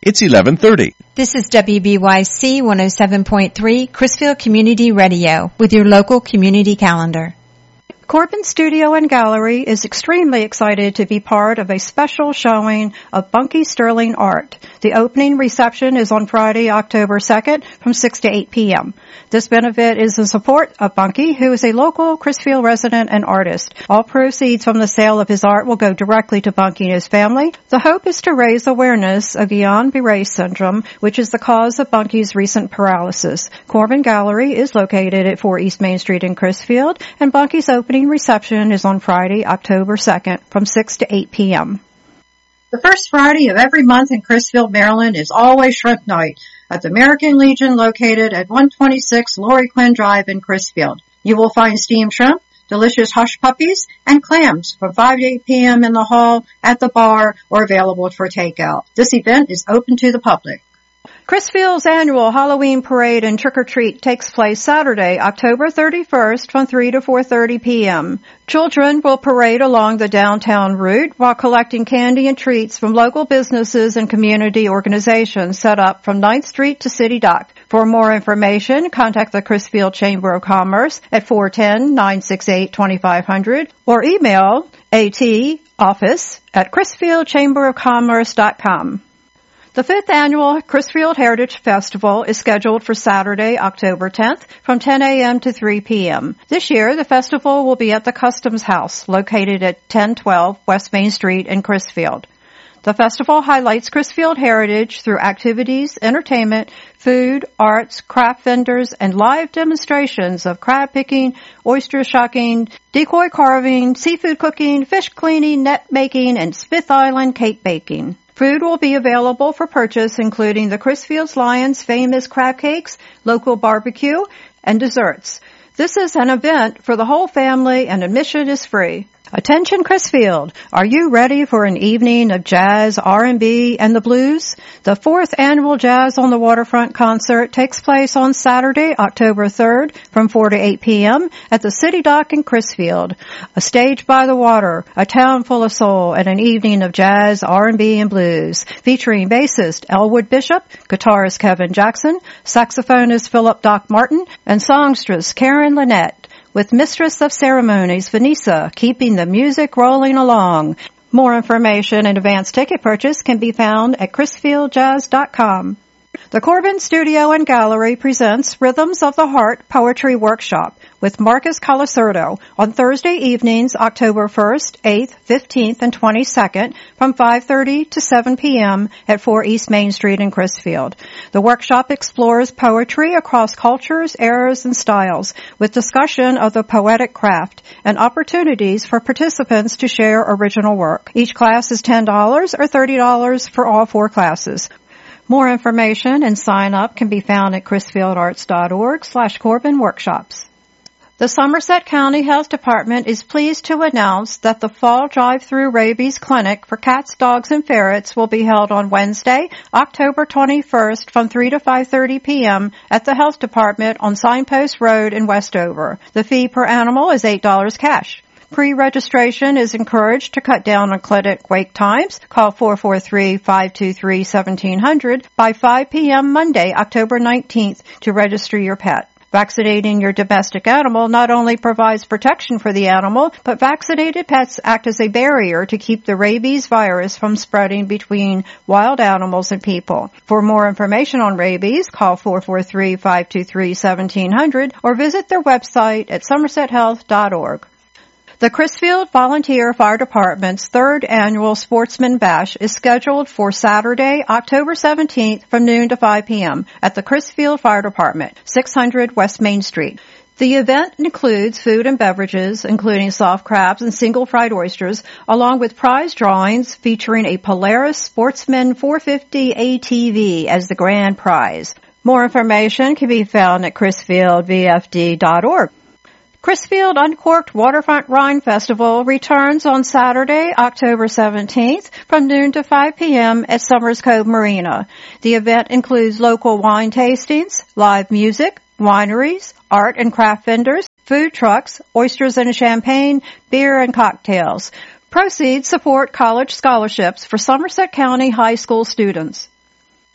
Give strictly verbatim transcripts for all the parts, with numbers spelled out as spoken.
It's eleven thirty. This is W B Y C one oh seven point three, Crisfield Community Radio, with your local community calendar. Corbin Studio and Gallery is extremely excited to be part of a special showing of Bunky Sterling art. The opening reception is on Friday, October second from six to eight p.m. This benefit is in support of Bunky, who is a local Crisfield resident and artist. All proceeds from the sale of his art will go directly to Bunky and his family. The hope is to raise awareness of Guillain-Barré syndrome, which is the cause of Bunky's recent paralysis. Corbin Gallery is located at four East Main Street in Crisfield, and Bunky's opening reception is on Friday, October second from six to eight p.m. The first Friday of every month in Crisfield, Maryland is always Shrimp Night at the American Legion located at one twenty-six Lori Quinn Drive in Crisfield. You will find steamed shrimp, delicious hush puppies, and clams from five to eight p.m. in the hall, at the bar, or available for takeout. This event is open to the public. Crisfield's annual Halloween parade and trick-or-treat takes place Saturday, October thirty-first from three to four thirty p.m. Children will parade along the downtown route while collecting candy and treats from local businesses and community organizations set up from ninth Street to City Dock. For more information, contact the Crisfield Chamber of Commerce at four one zero, nine six eight, two five zero zero or email atoffice at crisfield chamber of commerce dot com. The fifth annual Crisfield Heritage Festival is scheduled for Saturday, October tenth from ten a.m. to three p.m. This year, the festival will be at the Customs House, located at ten twelve West Main Street in Crisfield. The festival highlights Crisfield heritage through activities, entertainment, food, arts, craft vendors, and live demonstrations of crab picking, oyster shucking, decoy carving, seafood cooking, fish cleaning, net making, and Smith Island cake baking. Food will be available for purchase, including the Crisfield Lions' famous crab cakes, local barbecue, and desserts. This is an event for the whole family, and admission is free. Attention Crisfield, are you ready for an evening of jazz, R and B, and the blues? The fourth annual Jazz on the Waterfront concert takes place on Saturday, October third from four to eight p.m. at the City Dock in Crisfield. A stage by the water, a town full of soul, and an evening of jazz, R and B, and blues, featuring bassist Elwood Bishop, guitarist Kevin Jackson, saxophonist Philip Doc Martin, and songstress Karen Lynette, with Mistress of Ceremonies, Vanessa, keeping the music rolling along. More information and advance ticket purchase can be found at crisfield jazz dot com. The Corbin Studio and Gallery presents Rhythms of the Heart Poetry Workshop with Marcus Colasurdo on Thursday evenings, October first, eighth, fifteenth, and twenty-second from five thirty to seven p.m. at four East Main Street in Crisfield. The workshop explores poetry across cultures, eras, and styles with discussion of the poetic craft and opportunities for participants to share original work. Each class is ten dollars or thirty dollars for all four classes. More information and sign up can be found at crisfieldarts.org slash Corbin Workshops. The Somerset County Health Department is pleased to announce that the fall drive-through rabies clinic for cats, dogs, and ferrets will be held on Wednesday, October twenty-first from three to five thirty p.m. at the Health Department on Signpost Road in Westover. The fee per animal is eight dollars cash. Pre-registration is encouraged to cut down on clinic wait times. Call four four three, five two three, one seven zero zero by five p.m. Monday, October nineteenth to register your pet. Vaccinating your domestic animal not only provides protection for the animal, but vaccinated pets act as a barrier to keep the rabies virus from spreading between wild animals and people. For more information on rabies, call four four three, five two three, one seven zero zero or visit their website at somerset health dot org. The Crisfield Volunteer Fire Department's third annual Sportsman Bash is scheduled for Saturday, October seventeenth from noon to five p.m. at the Crisfield Fire Department, six hundred West Main Street. The event includes food and beverages, including soft crabs and single fried oysters, along with prize drawings featuring a Polaris Sportsman four fifty A T V as the grand prize. More information can be found at crisfield v f d dot org. Crisfield Uncorked Waterfront Wine Festival returns on Saturday, October seventeenth from noon to five p.m. at Summers Cove Marina. The event includes local wine tastings, live music, wineries, art and craft vendors, food trucks, oysters and champagne, beer and cocktails. Proceeds support college scholarships for Somerset County high school students.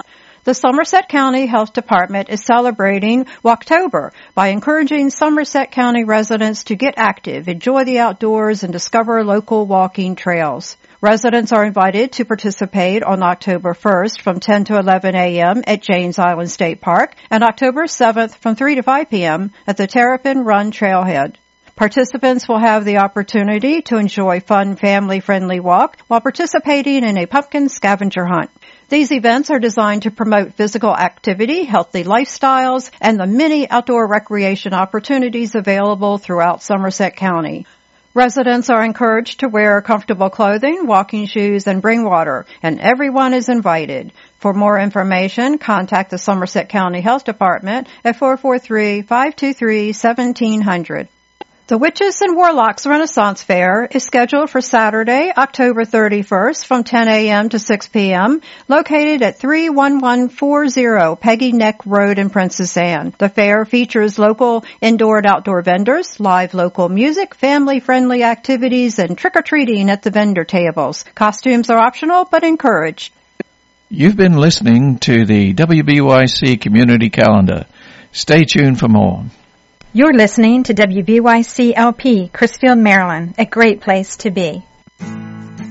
The Somerset County Health Department is celebrating Walktober by encouraging Somerset County residents to get active, enjoy the outdoors, and discover local walking trails. Residents are invited to participate on October first from ten to eleven a.m. at Janes Island State Park and October seventh from three to five p.m. at the Terrapin Run Trailhead. Participants will have the opportunity to enjoy fun, family-friendly walk while participating in a pumpkin scavenger hunt. These events are designed to promote physical activity, healthy lifestyles, and the many outdoor recreation opportunities available throughout Somerset County. Residents are encouraged to wear comfortable clothing, walking shoes, and bring water, and everyone is invited. For more information, contact the Somerset County Health Department at four four three, five two three, one seven zero zero. The Witches and Warlocks Renaissance Fair is scheduled for Saturday, October thirty-first from ten a.m. to six p.m., located at three one one four zero Peggy Neck Road in Princess Anne. The fair features local indoor and outdoor vendors, live local music, family-friendly activities, and trick-or-treating at the vendor tables. Costumes are optional but encouraged. You've been listening to the W B Y C Community Calendar. Stay tuned for more. You're listening to W B Y C L P, Crisfield, Maryland, a great place to be.